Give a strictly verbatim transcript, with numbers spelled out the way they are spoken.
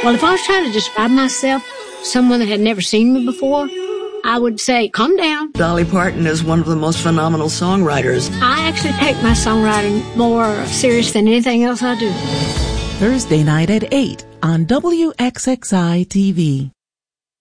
Well, if I was trying to describe myself, someone that had never seen me before, I would say, calm down. Dolly Parton is one of the most phenomenal songwriters. I actually take my songwriting more serious than anything else I do. Thursday night at eight on W X X I T V.